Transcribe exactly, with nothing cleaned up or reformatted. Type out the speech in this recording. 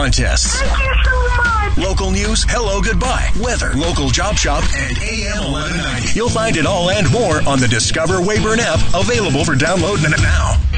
contests. Thank you so much. Local news, hello, goodbye, weather, local job shop, and A M eleven ninety. You'll find it all and more on the Discover Wayburn app, available for download now.